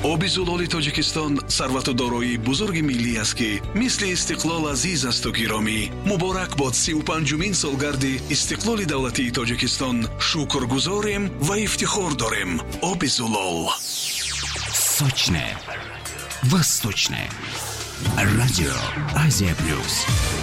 оби зулоли тоҷикистон сарвату дороии бузурги миллӣ аст ки мисли истиқлол азиз асту гиромӣ. муборак бод 35-умин солгарди истиқлоли давлатии тоҷикистон. шукргузорем ва ифтихор дорем. оби зулол. Сочне. Восточне. Радио Азия Плюс.